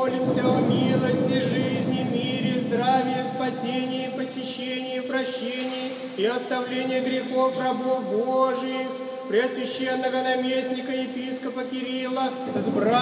молимся о милости, жизни, мире, здравии, спасении, посещении, прощении и оставлении грехов рабов Божиих, Преосвященного наместника епископа Кирилла, с братьями,